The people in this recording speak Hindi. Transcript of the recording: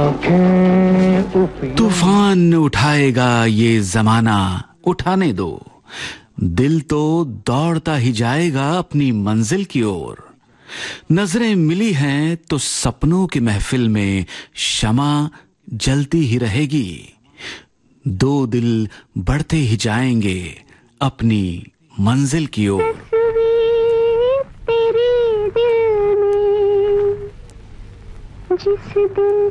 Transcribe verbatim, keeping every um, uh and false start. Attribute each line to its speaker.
Speaker 1: तूफान उठाएगा ये जमाना, उठाने दो। दिल तो दौड़ता ही जाएगा अपनी मंजिल की ओर। नजरें मिली हैं तो सपनों की महफिल में शमा जलती ही रहेगी। दो दिल बढ़ते ही जाएंगे अपनी मंजिल की ओर।
Speaker 2: तस्वीर तेरे दिल में जिस दिल